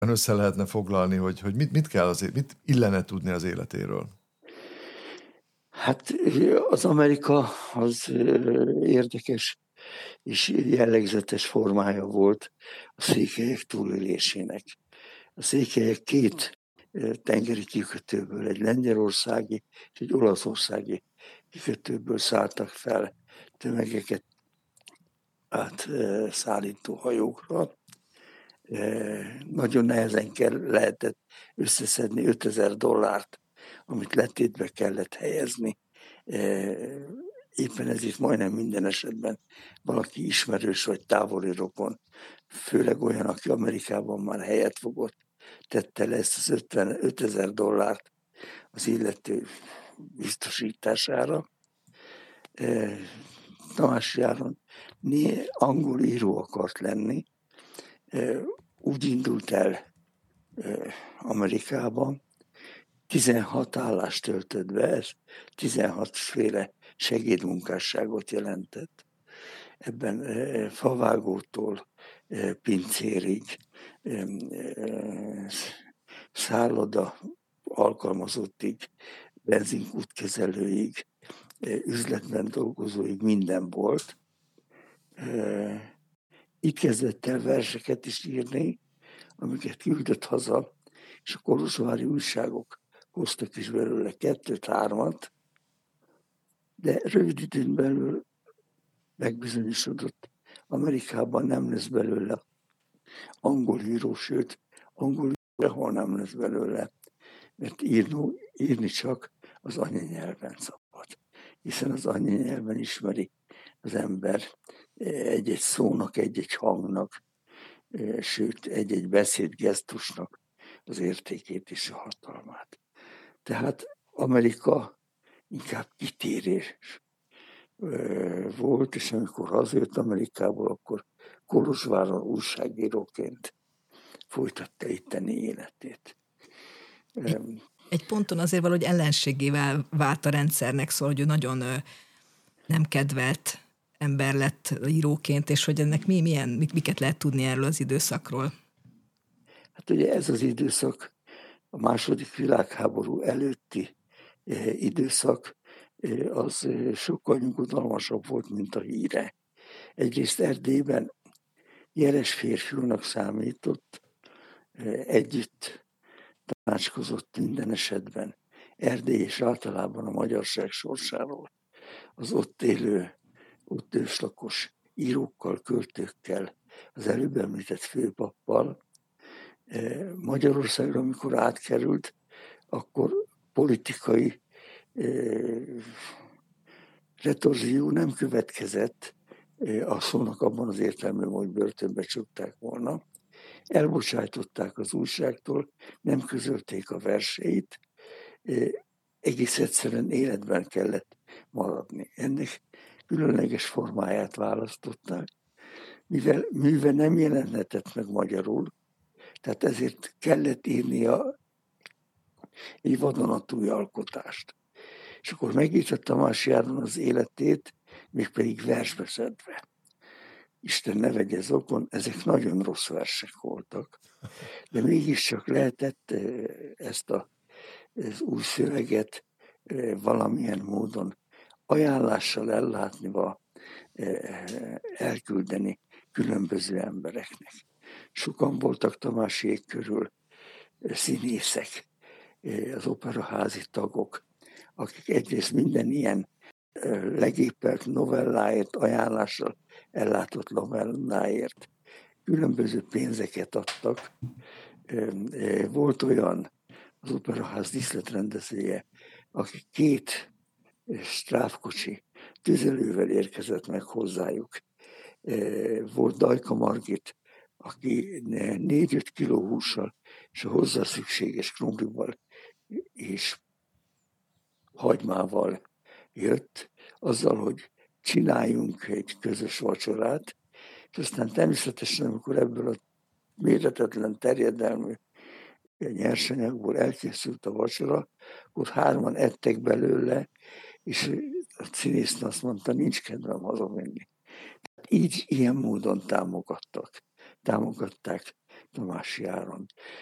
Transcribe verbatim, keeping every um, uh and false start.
Össze lehetne foglalni, hogy, hogy mit, mit kell azért, mit illene tudni az életéről? Hát az Amerika az érdekes és jellegzetes formája volt a székelyek túlélésének. A székelyek két tengeri kikötőből, egy lengyelországi és egy olaszországi kikötőből szálltak fel tömegeket át szállító hajókra. Nagyon nehezen kell, lehetett összeszedni ötezer dollárt, amit letétbe kellett helyezni. Éppen ezért majdnem minden esetben valaki ismerős vagy távoli rokon, főleg olyan, aki Amerikában már helyet fogott, tette le ezt az ötezer dollárt az illető biztosítására. Tamási Áron angol író akart lenni, úgy indult el Amerikában, tizenhat állást töltött be, ez tizenhat féle segédmunkásságot jelentett. Ebben favágótól pincérig, szálloda alkalmazottig, benzinkútkezelőig, üzletben dolgozóig minden volt. Itt kezdett el verseket is írni, amiket küldött haza, és a kolozsvári újságok hoztak is belőle kettőt-hármat, de rövid időn belül megbizonyosodott, Amerikában nem lesz belőle angol író, sőt, angol sehol nem lesz belőle, mert írni, írni csak az anyanyelven szabad, hiszen az anyanyelven ismeri az ember egy-egy szónak, egy-egy hangnak, sőt, egy-egy beszédgesztusnak az értékét és a hatalmát. Tehát Amerika inkább kitérés volt, és amikor hazajött Amerikából, akkor Kolozsváron újságíróként folytatta itteni életét. Egy, egy ponton azért valahogy ellenségével vált a rendszernek, szóval, hogy ő nagyon nem kedvelt ember lett íróként, és hogy ennek mi, milyen, miket lehet tudni erről az időszakról? Hát ugye ez az időszak, a második világháború előtti időszak, az sokkal nyugodalmasabb volt, mint a híre. Egyrészt Erdélyben jeles férfiúnak számított, együtt tanácskozott minden esetben Erdély és általában a magyarság sorsáról, az ott élő, ott őslakos írókkal, költőkkel, az előbb említett főpappal. Magyarországra, amikor átkerült, akkor politikai retorzió nem következett a szónak abban az értelemben, hogy börtönbe csukták volna. Elbocsájtották az újságtól, nem közölték a verseit, egész egyszerűen életben kellett maradni. Ennek különleges formáját választották, mivel műve nem jelentett meg magyarul, tehát ezért kellett írnia egy vadonatúj alkotást. És akkor megírta Tamási Áron az életét, mégpedig versbe szedve. Isten ne vegye zokon, ezek nagyon rossz versek voltak, de mégiscsak lehetett ezt a, az új szöveget valamilyen módon ajánlással ellátnival elküldeni különböző embereknek. Sokan voltak Tamásiék körül színészek, az operaházi tagok, akik egyrészt minden ilyen legépelt novelláért, ajánlással ellátott novelláért különböző pénzeket adtak. Volt olyan az operaház díszletrendezője, aki két stráfkocsi tüzelővel érkezett meg hozzájuk. Volt Dajka Margit, aki négy-öt kiló hússal és a hozzá szükséges krumplival és hagymával jött, azzal, hogy csináljunk egy közös vacsorát, és aztán természetesen, amikor ebből a méretetlen terjedelmű nyersanyagból elkészült a vacsora, akkor hárman ettek belőle, és a színésznő azt mondta, nincs kedvem hazamenni. Így ilyen módon támogattak. Támogatták Tamássy Áron.